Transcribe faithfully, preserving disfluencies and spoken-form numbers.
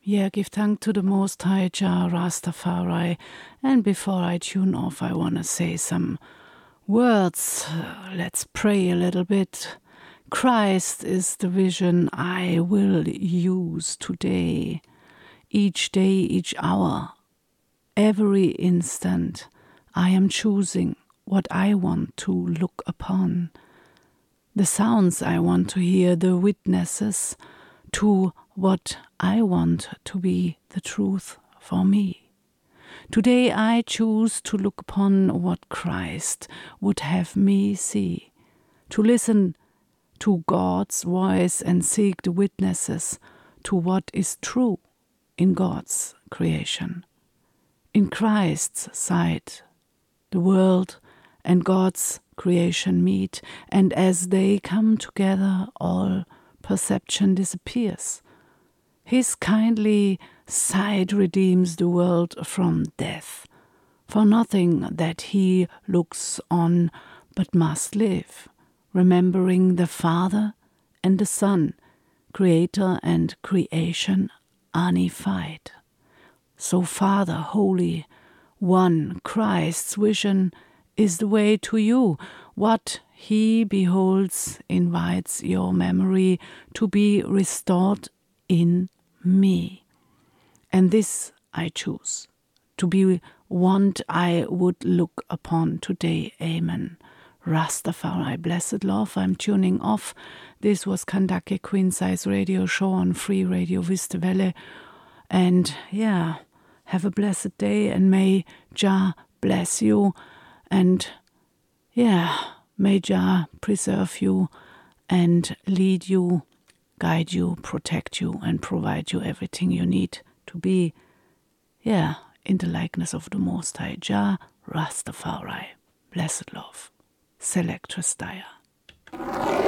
Yeah, give thanks to the Most High Jah Rastafari. And before I tune off, I want to say some words. Uh, let's pray a little bit. Christ is the vision I will use today. Each day, each hour, every instant, I am choosing what I want to look upon. The sounds I want to hear, the witnesses to what I want to be the truth for me. Today I choose to look upon what Christ would have me see, to listen to God's voice and seek the witnesses to what is true in God's creation. In Christ's sight, the world and God's creation meet, and as they come together, all perception disappears. His kindly sight redeems the world from death, for nothing that he looks on but must live, remembering the Father and the Son, Creator and creation unified. So Father, Holy One, Christ's vision is the way to you. What he beholds invites your memory to be restored in me. And this I choose, to be one I would look upon today. Amen. Rastafari, blessed love, I'm tuning off. This was Kandake Queen Size Radio Show on Free Radio Vista Welle. And yeah, have a blessed day, and may Jah bless you. And yeah, may Jah preserve you and lead you, guide you, protect you, and provide you everything you need to be, yeah, in the likeness of the Most High Jah Rastafari. Blessed love. Selectress Dyer.